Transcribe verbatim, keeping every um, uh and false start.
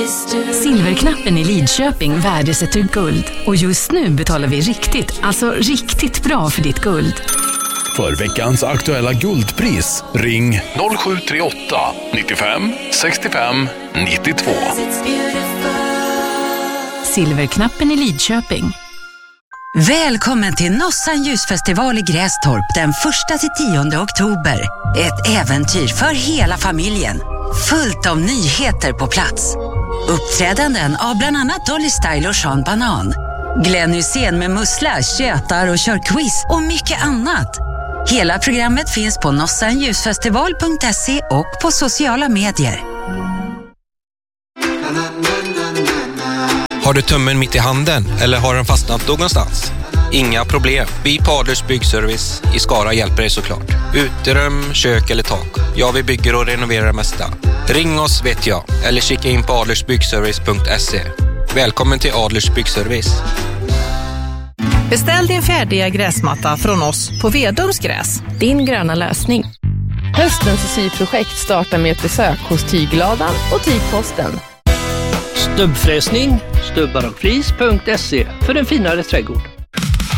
Silverknappen i Lidköping värdesätter guld. Och just nu betalar vi riktigt, alltså riktigt bra för ditt guld. För veckans aktuella guldpris, ring noll sju tre åtta nittiofem sextiofem nittiotvå. Silverknappen i Lidköping. Välkommen till Nossan ljusfestival i Grästorp den första till tionde oktober. Ett äventyr för hela familjen. Fullt av nyheter på plats. Uppträdanden av bland annat Dolly Style och Sean Banan. Glenn Hussein med mussla, tjötar och kör quiz och mycket annat. Hela programmet finns på nossan ljusfestival punkt se och på sociala medier. Har du tummen mitt i handen eller har den fastnat någonstans? Inga problem. Vi på Adlers Byggservice i Skara hjälper dig såklart. Uterum, kök eller tak. Ja, vi bygger och renoverar det mesta. Ring oss vet jag. Eller kika in på adlers byggservice punkt se. Välkommen till Adlers Byggservice. Beställ din färdiga gräsmatta från oss på Vedums Gräs. Din gröna lösning. Höstens syprojekt startar med ett besök hos Tygladan och Tygposten. Stubbfräsning, stubbar och flis punkt se för en finare trädgård.